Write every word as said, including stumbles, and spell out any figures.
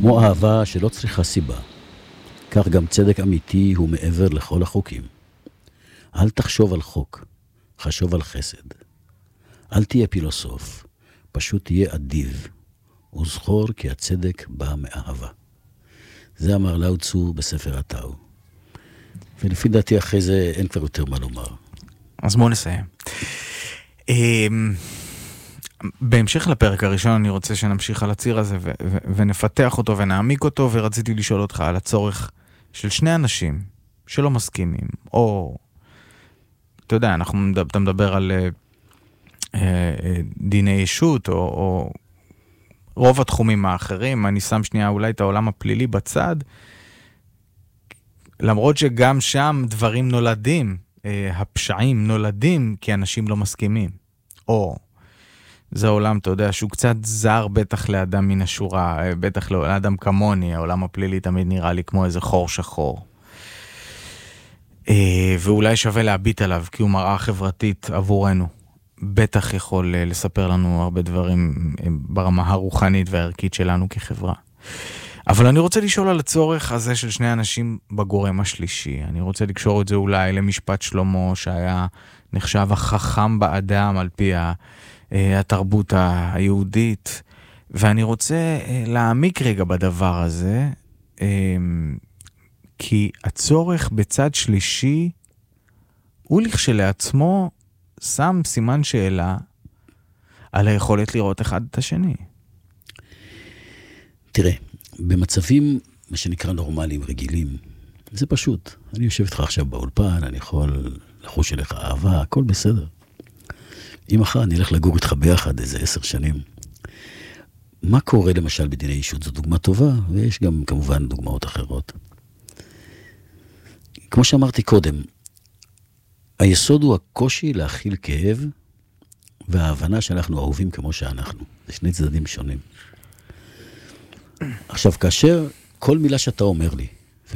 כמו אהבה שלא צריכה סיבה, כך גם צדק אמיתי הוא מעבר לכל החוקים. אל תחשוב על חוק, חשוב על חסד. אל תהיה פילוסוף, פשוט תהיה אדיב, וזכור כי הצדק בא מאהבה. זה אמר לאו צו בספר התאו. ולפי דעתי אחרי זה אין כבר יותר מה לומר. אז בואו נסיים. בהמשך לפרק הראשון אני רוצה שנמשיך על הציר הזה ו- ו- ונפתח אותו ונעמיק אותו, ורציתי לשאול אותך על הצורך של שני אנשים שלא מסכימים, או אתה יודע, אנחנו מדבר, אתה מדבר על אה, אה, דיני ישות או, או רוב התחומים האחרים. אני שם שנייה אולי את העולם הפלילי בצד, למרות שגם שם דברים נולדים, אה, הפשעים נולדים כי אנשים לא מסכימים, או זה עולם, אתה יודע, שהוא קצת זר בטח לאדם מן השורה, בטח לאדם כמוני, העולם הפלילי תמיד נראה לי כמו איזה חור שחור. ואולי שווה להביט עליו, כי הוא מראה חברתית עבורנו. בטח יכול לספר לנו הרבה דברים ברמה הרוחנית והערכית שלנו כחברה. אבל אני רוצה לשאול על הצורך הזה של שני אנשים בגורם השלישי. אני רוצה לקשור את זה אולי למשפט שלמה, שהיה נחשב החכם באדם על פי ה... התרבות היהודית, ואני רוצה להעמיק רגע בדבר הזה, כי הצורך בצד שלישי הוא לכשלעצמו שם סימן שאלה על היכולת לראות אחד את השני. תראה, במצבים מה שנקרא נורמליים, רגילים, זה פשוט. אני יושב איתך עכשיו באולפן, אני יכול לחוש אליך אהבה, הכל בסדר. אם אחר אני אלך לגור איתך ביחד איזה עשר שנים. מה קורה למשל בדיני אישות? זו דוגמה טובה, ויש גם כמובן דוגמאות אחרות. כמו שאמרתי קודם, היסוד הוא הקושי להכיל כאב, וההבנה שאנחנו אהובים כמו שאנחנו. זה שני צדדים שונים. עכשיו, כאשר כל מילה שאתה אומר לי,